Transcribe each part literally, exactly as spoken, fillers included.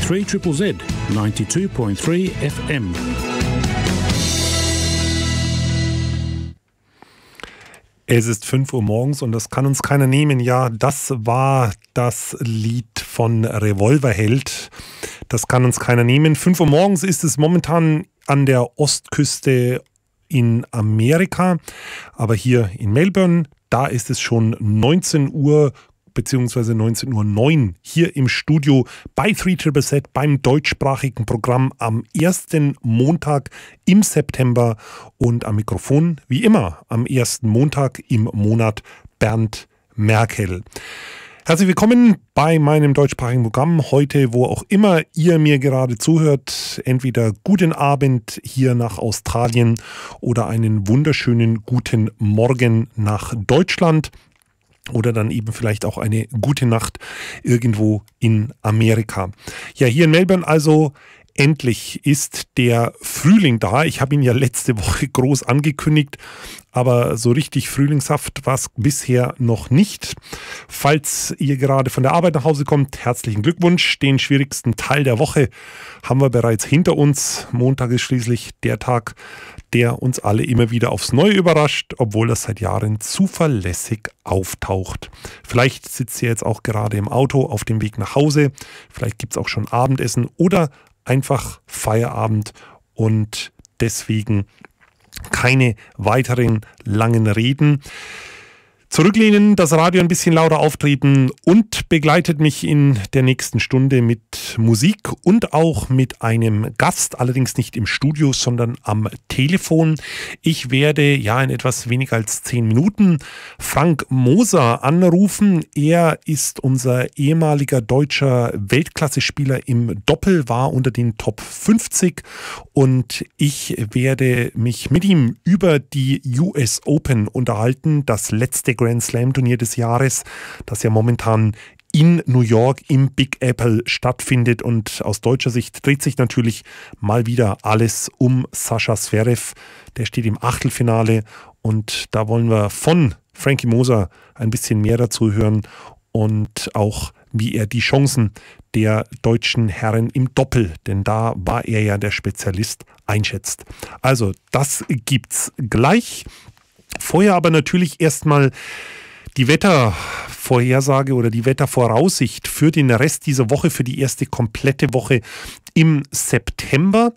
three Z Z Z, ninety-two point three F M. Es ist fünf Uhr morgens und das kann uns keiner nehmen. Ja, das war das Lied von Revolverheld. Das kann uns keiner nehmen. fünf Uhr morgens ist es momentan an der Ostküste in Amerika. Aber hier in Melbourne, da ist es schon neunzehn Uhr beziehungsweise neunzehn Uhr neun hier im Studio bei three Z Z Z beim deutschsprachigen Programm am ersten Montag im September und am Mikrofon wie immer am ersten Montag im Monat Bernd Merkel. Herzlich willkommen bei meinem deutschsprachigen Programm heute, wo auch immer ihr mir gerade zuhört. Entweder guten Abend hier nach Australien oder einen wunderschönen guten Morgen nach Deutschland. Oder dann eben vielleicht auch eine gute Nacht irgendwo in Amerika. Ja, hier in Melbourne also endlich ist der Frühling da. Ich habe ihn ja letzte Woche groß angekündigt, aber so richtig frühlingshaft war es bisher noch nicht. Falls ihr gerade von der Arbeit nach Hause kommt, herzlichen Glückwunsch. Den schwierigsten Teil der Woche haben wir bereits hinter uns. Montag ist schließlich der Tag, der uns alle immer wieder aufs Neue überrascht, obwohl das seit Jahren zuverlässig auftaucht. Vielleicht sitzt ihr jetzt auch gerade im Auto auf dem Weg nach Hause. Vielleicht gibt es auch schon Abendessen oder einfach Feierabend und deswegen keine weiteren langen Reden. Zurücklehnen, das Radio ein bisschen lauter auftreten und begleitet mich in der nächsten Stunde mit Musik und auch mit einem Gast, allerdings nicht im Studio, sondern am Telefon. Ich werde ja in etwas weniger als zehn Minuten Frank Moser anrufen. Er ist unser ehemaliger deutscher Weltklasse-Spieler im Doppel, war unter den Top fünfzig und ich werde mich mit ihm über die U S Open unterhalten, das letzte Grand Slam Turnier des Jahres, das ja momentan in New York im Big Apple stattfindet, und aus deutscher Sicht dreht sich natürlich mal wieder alles um Sascha Zverev. Der steht im Achtelfinale und da wollen wir von Frankie Moser ein bisschen mehr dazu hören und auch wie er die Chancen der deutschen Herren im Doppel, denn da war er ja der Spezialist, einschätzt. Also das gibt's gleich. Vorher aber natürlich erstmal die Wettervorhersage oder die Wettervoraussicht für den Rest dieser Woche, für die erste komplette Woche im September.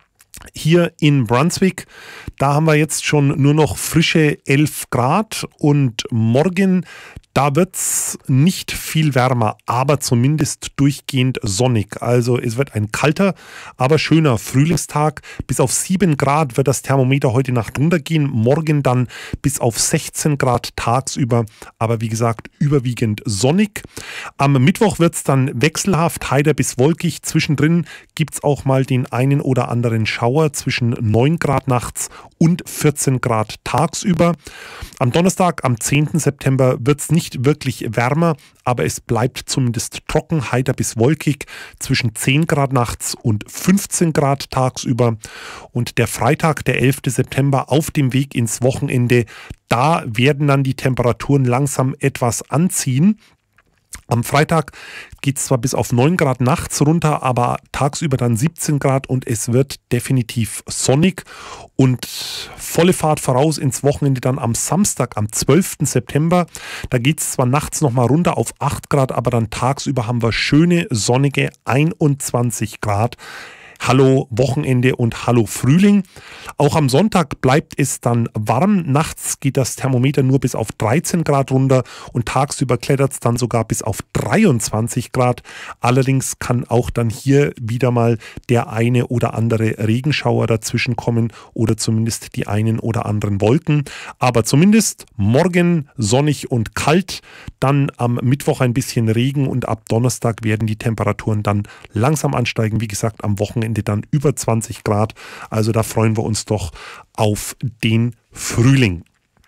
Hier in Brunswick, da haben wir jetzt schon nur noch frische elf Grad und morgen, da wird es nicht viel wärmer, aber zumindest durchgehend sonnig. Also es wird ein kalter, aber schöner Frühlingstag. Bis auf sieben Grad wird das Thermometer heute Nacht runtergehen. Morgen dann bis auf sechzehn Grad tagsüber, aber wie gesagt überwiegend sonnig. Am Mittwoch wird es dann wechselhaft, heiter bis wolkig. Zwischendrin gibt es auch mal den einen oder anderen Schauer zwischen neun Grad nachts und vierzehn Grad tagsüber. Am Donnerstag, am zehnten September, wird es nicht wirklich wärmer, aber es bleibt zumindest trocken, heiter bis wolkig, zwischen zehn Grad nachts und fünfzehn Grad tagsüber. Und der Freitag, der elfte September, auf dem Weg ins Wochenende, da werden dann die Temperaturen langsam etwas anziehen. Am Freitag geht es zwar bis auf neun Grad nachts runter, aber tagsüber dann siebzehn Grad und es wird definitiv sonnig und volle Fahrt voraus ins Wochenende dann am Samstag, am zwölften September. Da geht es zwar nachts nochmal runter auf acht Grad, aber dann tagsüber haben wir schöne sonnige einundzwanzig Grad. Hallo Wochenende und hallo Frühling. Auch am Sonntag bleibt es dann warm. Nachts geht das Thermometer nur bis auf dreizehn Grad runter und tagsüber klettert es dann sogar bis auf dreiundzwanzig Grad. Allerdings kann auch dann hier wieder mal der eine oder andere Regenschauer dazwischen kommen oder zumindest die einen oder anderen Wolken. Aber zumindest morgen sonnig und kalt. Dann am Mittwoch ein bisschen Regen und ab Donnerstag werden die Temperaturen dann langsam ansteigen. Wie gesagt, am Wochenende dann über zwanzig Grad. Also da freuen wir uns doch auf den Frühling.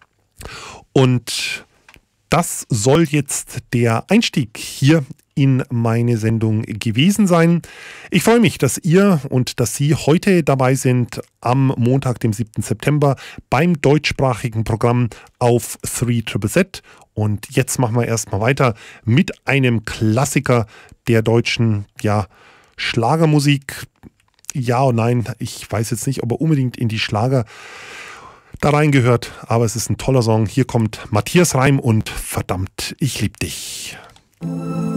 Und das soll jetzt der Einstieg hier in meine Sendung gewesen sein. Ich freue mich, dass ihr und dass Sie heute dabei sind am Montag, dem siebten September beim deutschsprachigen Programm auf three Z Z Z. Und jetzt machen wir erstmal weiter mit einem Klassiker der deutschen, ja, Schlagermusik, ja und nein, ich weiß jetzt nicht, ob er unbedingt in die Schlager da reingehört, aber es ist ein toller Song. Hier kommt Matthias Reim und Verdammt, ich lieb dich.